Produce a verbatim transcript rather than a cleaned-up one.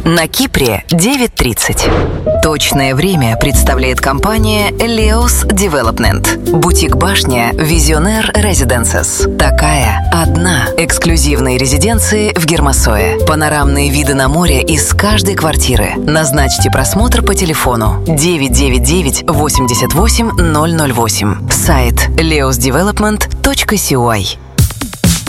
На Кипре девять тридцать. Точное время представляет компания Leos Development. Бутик-башня Visionaire Residences. Такая одна. Эксклюзивные резиденции в Гермосое. Панорамные виды на море из каждой квартиры. Назначьте просмотр по телефону девять девять девять восемьдесят восемь ноль ноль восемь. Сайт leos development точка си ю ай.